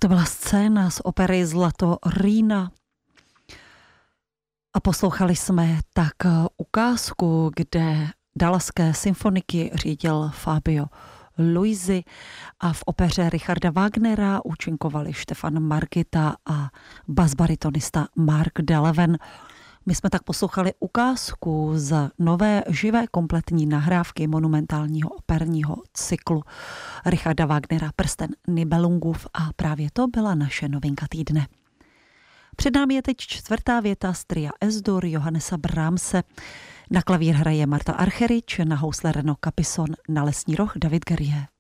To byla scéna z opery Zlato Rýna. A poslouchali jsme tak ukázku, kde Dallaské symfoniky řídil Fabio Luisi a v opeře Richarda Wagnera účinkovali Štefan Margita a basbaritonista Mark Deleven. My jsme tak poslouchali ukázku z nové živé kompletní nahrávky monumentálního operního cyklu Richarda Wagnera Prsten Nibelungův a právě to byla naše novinka týdne. Před námi je teď čtvrtá věta z tria S-dur Johannesa Brahmse. Na klavír hraje Marta Argerich, na housle Renaud Capison, na lesní roh David Guerrier.